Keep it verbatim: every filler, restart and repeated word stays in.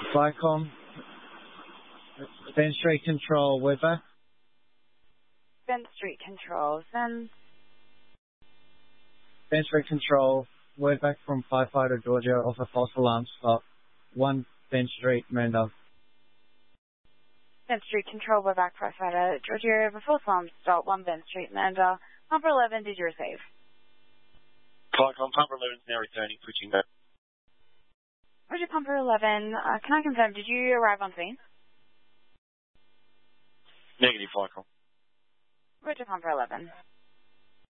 Flycom. Ben Street Control, Weber. Ben Street Control, send. Ben Street Control, word back from firefighter Georgia off a false alarm stop. one Ben Street, Manda. Ben Street Control, we're back firefighter Georgia of a false alarm stop. one Ben Street, Manda. Pumper eleven, did you receive? Flycom, Pumper eleven is now returning, switching back. Roger, Pumper eleven. Uh, can I confirm, did you arrive on scene? Negative, Flycom. Roger, Pumper eleven.